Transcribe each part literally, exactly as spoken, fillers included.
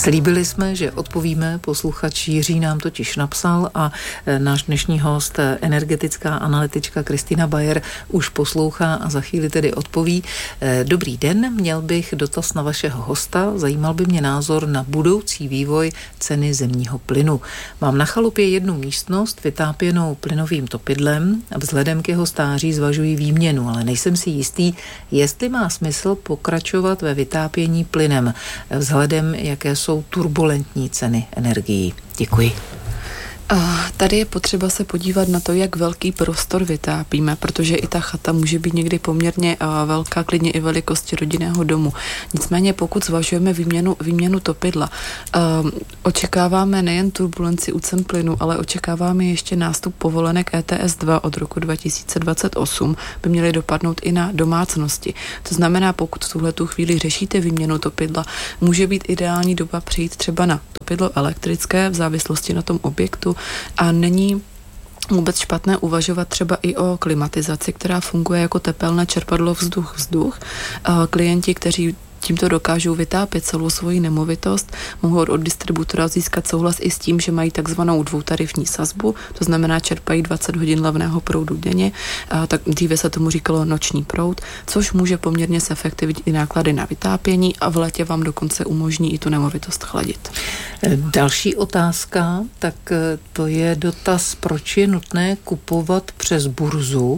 Slíbili jsme, že odpovíme, posluchač Jiří nám totiž napsal a náš dnešní host, energetická analytička Kristýna Bayer, už poslouchá a za chvíli tedy odpoví. Dobrý den, měl bych dotaz na vašeho hosta, zajímal by mě názor na budoucí vývoj ceny zemního plynu. Mám na chalupě jednu místnost vytápěnou plynovým topidlem a vzhledem k jeho stáří zvažuji výměnu, ale nejsem si jistý, jestli má smysl pokračovat ve vytápění plynem, vzhledem jaké jsou turbulentní ceny energií. Děkuji. Tady je potřeba se podívat na to, jak velký prostor vytápíme, protože i ta chata může být někdy poměrně velká, klidně i velikosti rodinného domu. Nicméně pokud zvažujeme výměnu, výměnu topidla, očekáváme nejen turbulenci u cen plynu, ale očekáváme ještě nástup povolenek E T S dva od roku dva tisíce dvacet osm, by měly dopadnout i na domácnosti. To znamená, pokud v tuhletu chvíli řešíte výměnu topidla, může být ideální doba přejít třeba na topidlo elektrické v závislosti na tom objektu a není vůbec špatné uvažovat třeba i o klimatizaci, která funguje jako tepelné čerpadlo vzduch-vzduch. Klienti, kteří tímto dokážou vytápět celou svoji nemovitost, mohou od distributora získat souhlas i s tím, že mají takzvanou dvoutarifní sazbu, to znamená čerpají dvacet hodin levného proudu denně, a tak dříve se tomu říkalo noční proud, což může poměrně zefektivnit i náklady na vytápění a v létě vám dokonce umožní i tu nemovitost chladit. Další otázka, tak to je dotaz, proč je nutné kupovat přes burzu,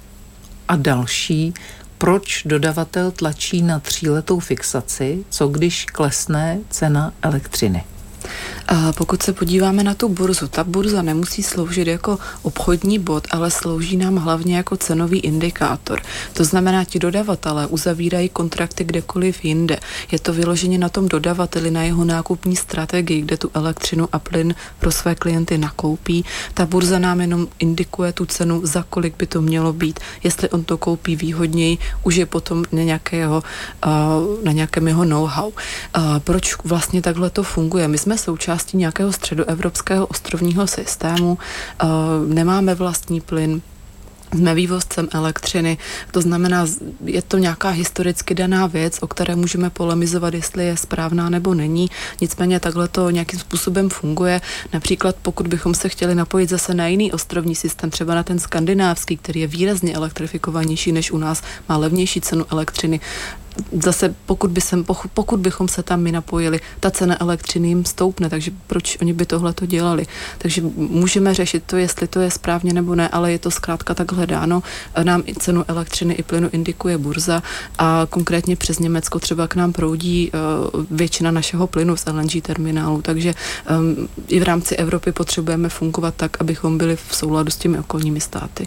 a další, proč dodavatel tlačí na tříletou fixaci, co když klesne cena elektřiny? A pokud se podíváme na tu burzu, ta burza nemusí sloužit jako obchodní bod, ale slouží nám hlavně jako cenový indikátor. To znamená, ti dodavatelé uzavírají kontrakty kdekoliv jinde. Je to vyloženě na tom dodavateli, na jeho nákupní strategii, kde tu elektřinu a plyn pro své klienty nakoupí. Ta burza nám jenom indikuje tu cenu, za kolik by to mělo být. Jestli on to koupí výhodněji, už je potom na, nějakého, na nějakém jeho know-how. Proč vlastně takhle to funguje? My jsme součástí nějakého středoevropského ostrovního systému, nemáme vlastní plyn, jsme vývozcem elektřiny, to znamená, je to nějaká historicky daná věc, o které můžeme polemizovat, jestli je správná nebo není, nicméně takhle to nějakým způsobem funguje. Například pokud bychom se chtěli napojit zase na jiný ostrovní systém, třeba na ten skandinávský, který je výrazně elektrifikovanější než u nás, má levnější cenu elektřiny, zase pokud, by sem, pokud bychom se tam my napojili, ta cena elektřiny jim stoupne, takže proč oni by tohle to dělali? Takže můžeme řešit to, jestli to je správně nebo ne, ale je to zkrátka takhle dáno. Nám i cenu elektřiny i plynu indikuje burza a konkrétně přes Německo třeba k nám proudí uh, většina našeho plynu z L N G terminálu, takže um, i v rámci Evropy potřebujeme fungovat tak, abychom byli v souladu s těmi okolními státy.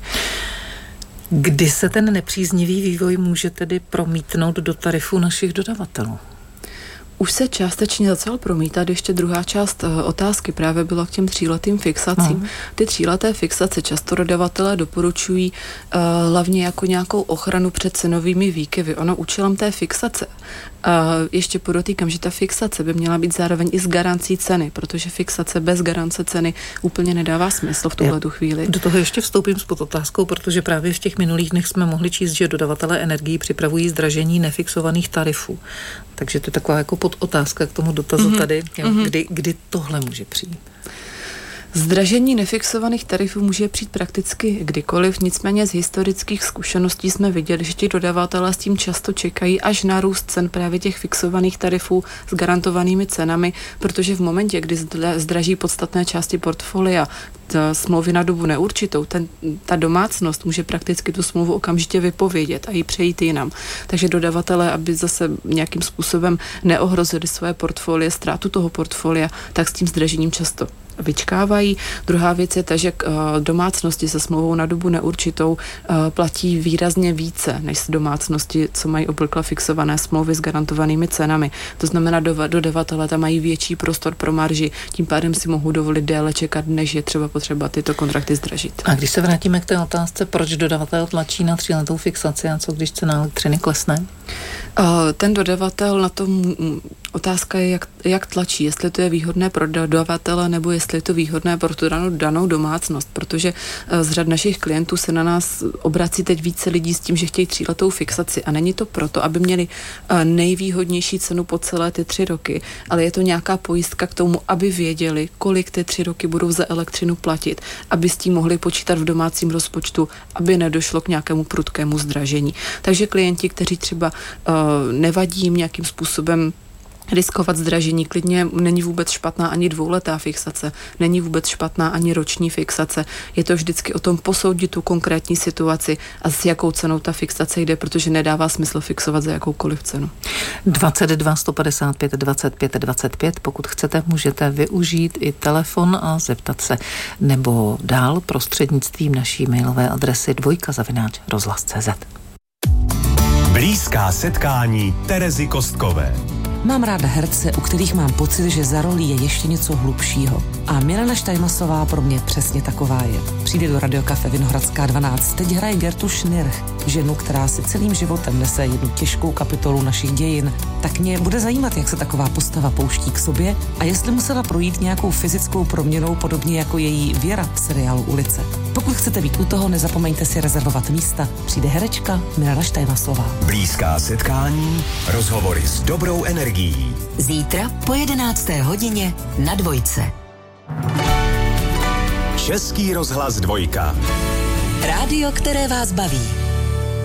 Kdy se ten nepříznivý vývoj může tedy promítnout do tarifu našich dodavatelů? Už se částečně začal promítat, ještě druhá část otázky právě byla k těm tříletým fixacím. No. Ty tříleté fixace často dodavatelé doporučují uh, hlavně jako nějakou ochranu před cenovými výkyvy. Ono účelem té fixace, uh, ještě podotýkám, že ta fixace by měla být zároveň i s garancí ceny, protože fixace bez garance ceny úplně nedává smysl v tuhletu chvíli. Do toho ještě vstoupím s podotázkou, protože právě v těch minulých dnech jsme mohli číst, že dodavatelé energií připravují zdražení nefixovaných tarifů. Takže to je taková jako podotázka k tomu dotazu mm-hmm. tady, jo, mm-hmm. kdy, kdy tohle může přijít. Zdražení nefixovaných tarifů může přijít prakticky kdykoliv, nicméně z historických zkušeností jsme viděli, že ti dodavatelé s tím často čekají až na růst cen právě těch fixovaných tarifů s garantovanými cenami, protože v momentě, kdy zdraží podstatné části portfolia, smlouvy na dobu neurčitou, ten, ta domácnost může prakticky tu smlouvu okamžitě vypovědět a ji přejít jinam. Takže dodavatelé, aby zase nějakým způsobem neohrozili své portfolie, ztrátu toho portfolia, tak s tím zdražením často vyčkávají. Druhá věc je ta, že domácnosti se smlouvou na dobu neurčitou platí výrazně více než domácnosti, co mají obvykle fixované smlouvy s garantovanými cenami. To znamená, dodavatelé tam mají větší prostor pro marži, tím pádem si mohou dovolit déle čekat, než je třeba potřeba tyto kontrakty zdražit. A když se vrátíme k té otázce, proč dodavatel tlačí na tříletou fixaci a co když cena elektřiny klesne? Ten dodavatel na tom Otázka je, jak, jak tlačí, jestli to je výhodné pro dodavatele, nebo jestli je to výhodné pro tu danou, danou domácnost, protože z řad našich klientů se na nás obrací teď více lidí s tím, že chtějí tříletou fixaci a není to proto, aby měli nejvýhodnější cenu po celé ty tři roky, ale je to nějaká pojistka k tomu, aby věděli, kolik ty tři roky budou za elektřinu platit, aby s tím mohli počítat v domácím rozpočtu, aby nedošlo k nějakému prudkému zdražení. Takže klienti, kteří třeba uh, nevadí jim nějakým způsobem riskovat zdražení, klidně není vůbec špatná ani dvouletá fixace, není vůbec špatná ani roční fixace. Je to vždycky o tom posoudit tu konkrétní situaci a s jakou cenou ta fixace jde, protože nedává smysl fixovat za jakoukoliv cenu. dvacet dva sto padesát pět dvacet pět dvacet pět, pokud chcete, můžete využít i telefon a zeptat se, nebo dál prostřednictvím naší mailové adresy dvojka zavináč rozhlas tečka cé zet. Blízká setkání Terezy Kostkové. Mám ráda herce, u kterých mám pocit, že za rolí je ještě něco hlubšího. A Milena Štajmasová pro mě přesně taková je. Přijde do Radiokafe Vinohradská dvanáct. Teď hraje Gertu Schnirch, ženu, která si celým životem nese jednu těžkou kapitolu našich dějin. Tak mě bude zajímat, jak se taková postava pouští k sobě a jestli musela projít nějakou fyzickou proměnou, podobně jako její Věra v seriálu Ulice. Pokud chcete být u toho, nezapomeňte si rezervovat místa. Přijde herečka Milena Štajmasová. Blízká setkání, rozhovory s dobrou energií. Zítra po jedenácté hodině na Dvojce. Český rozhlas Dvojka. Rádio, které vás baví.